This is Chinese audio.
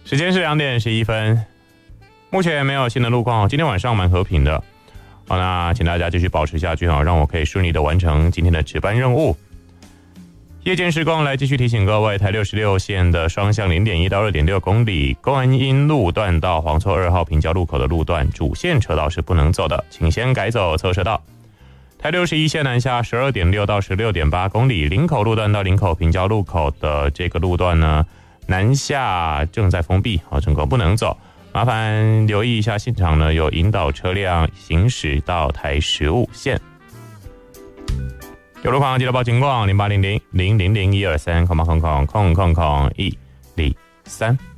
时间是2点11分，目前没有新的路况，今天晚上蛮和平的。好，那请大家继续保持下去，让我可以顺利的完成今天的值班任务。夜间时光来继续提醒各位，台66线的双向 0.1 到 2.6 公里观音路段到黄厝2号平交路口的路段主线车道是不能走的，请先改走侧车道。台61线南下 12.6 到 16.8 公里林口路段到林口平交路口的这个路段呢，南下正在封闭，整个不能走，麻烦留意一下现场呢有引导车辆行驶到台15线。有路况记得报警广0800000123，08000000103。